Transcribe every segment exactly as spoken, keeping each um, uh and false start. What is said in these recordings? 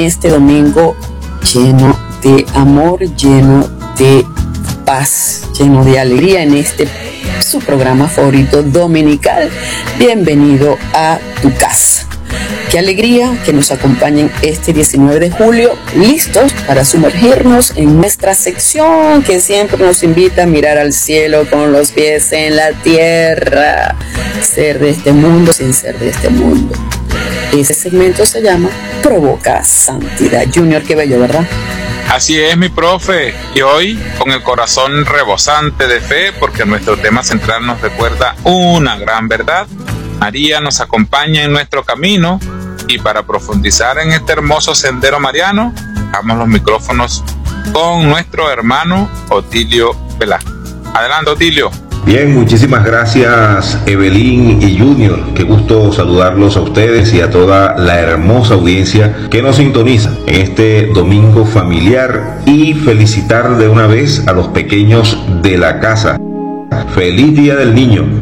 este domingo lleno de amor, lleno de paz, lleno de alegría en este su programa favorito dominical. Bienvenido a tu casa. Qué alegría que nos acompañen este diecinueve de julio, listos para sumergirnos en nuestra sección que siempre nos invita a mirar al cielo con los pies en la tierra, ser de este mundo sin ser de este mundo. Ese segmento se llama Provoca Santidad. Junior, qué bello, ¿verdad? Así es, mi profe, y hoy con el corazón rebosante de fe, porque nuestro tema central nos recuerda una gran verdad. María nos acompaña en nuestro camino, y para profundizar en este hermoso sendero mariano, damos los micrófonos con nuestro hermano Otilio Velázquez. Adelante, Otilio. Bien, muchísimas gracias, Evelyn y Junior. Qué gusto saludarlos a ustedes y a toda la hermosa audiencia que nos sintoniza en este domingo familiar, y felicitar de una vez a los pequeños de la casa. ¡Feliz Día del Niño!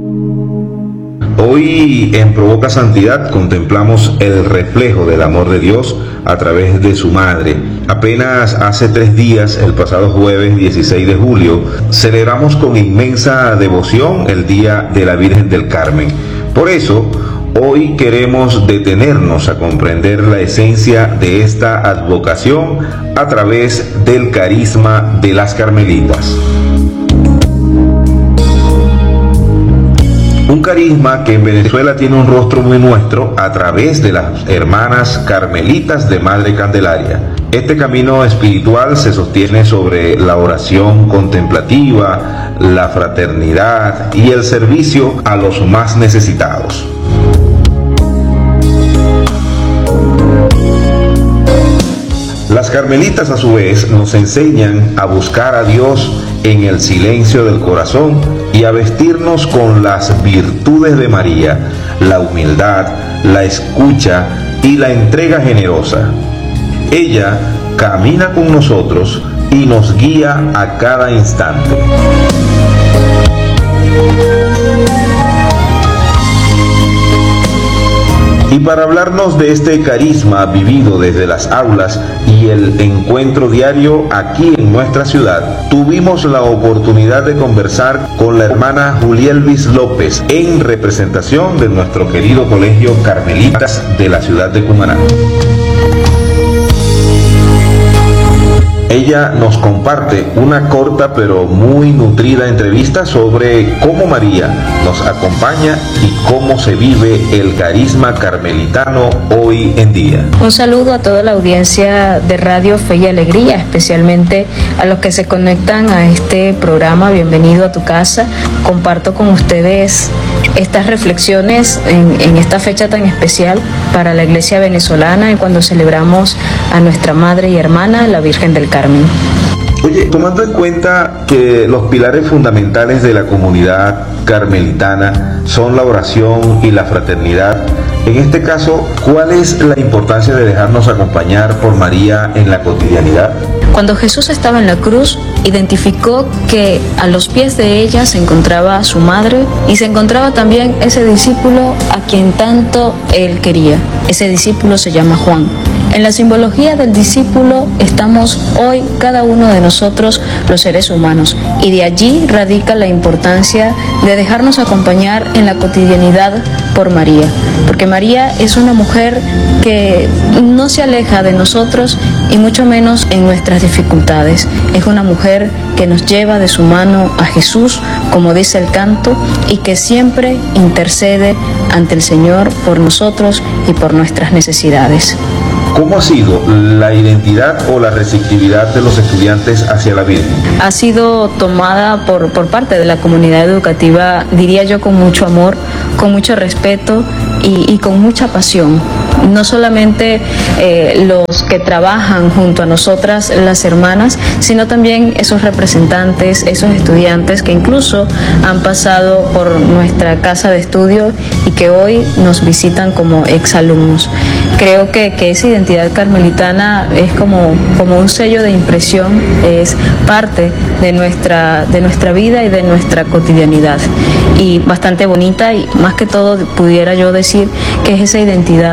Hoy en Provoca Santidad contemplamos el reflejo del amor de Dios a través de su madre. Apenas hace tres días, el pasado jueves dieciséis de julio, celebramos con inmensa devoción el Día de la Virgen del Carmen. Por eso, hoy queremos detenernos a comprender la esencia de esta advocación a través del carisma de las carmelitas. Un carisma que en Venezuela tiene un rostro muy nuestro a través de las hermanas carmelitas de Madre Candelaria. Este camino espiritual se sostiene sobre la oración contemplativa, la fraternidad y el servicio a los más necesitados. Las carmelitas, a su vez, nos enseñan a buscar a Dios en el silencio del corazón y a vestirnos con las virtudes de María, la humildad, la escucha y la entrega generosa. Ella camina con nosotros y nos guía a cada instante. Y para hablarnos de este carisma vivido desde las aulas y el encuentro diario aquí en nuestra ciudad, tuvimos la oportunidad de conversar con la hermana Julielvis López en representación de nuestro querido colegio Carmelitas de la ciudad de Cumaná. Ella nos comparte una corta pero muy nutrida entrevista sobre cómo María nos acompaña y cómo se vive el carisma carmelitano hoy en día. Un saludo a toda la audiencia de Radio Fe y Alegría, especialmente a los que se conectan a este programa. Bienvenido a tu casa. Comparto con ustedes estas reflexiones en, en esta fecha tan especial para la Iglesia venezolana, y cuando celebramos a nuestra madre y hermana, la Virgen del Carmen. Oye, tomando en cuenta que los pilares fundamentales de la comunidad carmelitana son la oración y la fraternidad, en este caso, ¿cuál es la importancia de dejarnos acompañar por María en la cotidianidad? Cuando Jesús estaba en la cruz, identificó que a los pies de ella se encontraba su madre, y se encontraba también ese discípulo a quien tanto él quería. Ese discípulo se llama Juan. En la simbología del discípulo estamos hoy cada uno de nosotros, los seres humanos, y de allí radica la importancia de dejarnos acompañar en la cotidianidad por María, porque María es una mujer que no se aleja de nosotros, y mucho menos en nuestras dificultades. Es una mujer que nos lleva de su mano a Jesús, como dice el canto, y que siempre intercede ante el Señor por nosotros y por nuestras necesidades. ¿Cómo ha sido la identidad o la receptividad de los estudiantes hacia la Virgen? Ha sido tomada por, por parte de la comunidad educativa, diría yo, con mucho amor, con mucho respeto y, y con mucha pasión. No solamente eh, los que trabajan junto a nosotras, las hermanas, sino también esos representantes, esos estudiantes que incluso han pasado por nuestra casa de estudio y que hoy nos visitan como exalumnos. Creo que, que esa identidad carmelitana es como, como un sello de impresión, es parte de nuestra, de nuestra vida y de nuestra cotidianidad, y bastante bonita, y más que todo pudiera yo decir que es esa identidad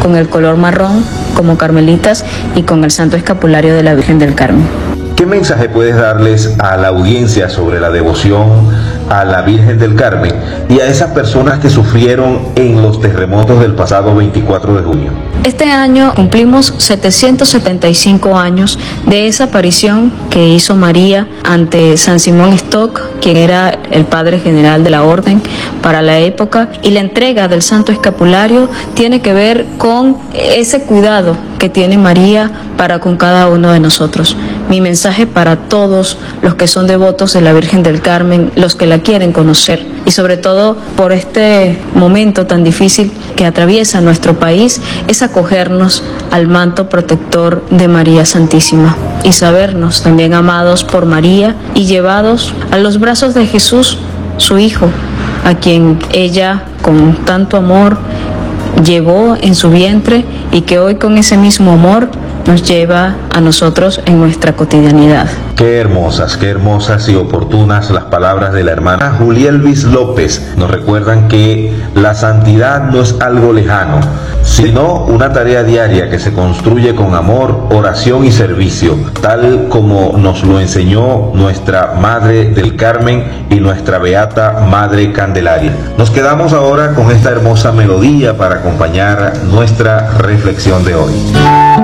con el color marrón como carmelitas y con el Santo Escapulario de la Virgen del Carmen. ¿Qué mensaje puedes darles a la audiencia sobre la devoción a la Virgen del Carmen y a esas personas que sufrieron en los terremotos del pasado veinticuatro de junio? Este año cumplimos setecientos setenta y cinco años de esa aparición que hizo María ante San Simón Stock, quien era el padre general de la orden para la época, y la entrega del Santo Escapulario tiene que ver con ese cuidado que tiene María para con cada uno de nosotros. Mi mensaje para todos los que son devotos de la Virgen del Carmen, los que la quieren conocer, y sobre todo por este momento tan difícil que atraviesa nuestro país, es acogernos al manto protector de María Santísima y sabernos también amados por María y llevados a los brazos de Jesús, su Hijo, a quien ella con tanto amor llevó en su vientre y que hoy con ese mismo amor nos lleva a nosotros en nuestra cotidianidad. Qué hermosas, qué hermosas y oportunas las palabras de la hermana Julielvis López. Nos recuerdan que la santidad no es algo lejano, sino una tarea diaria que se construye con amor, oración y servicio, tal como nos lo enseñó nuestra Madre del Carmen y nuestra Beata Madre Candelaria. Nos quedamos ahora con esta hermosa melodía para acompañar nuestra reflexión de hoy.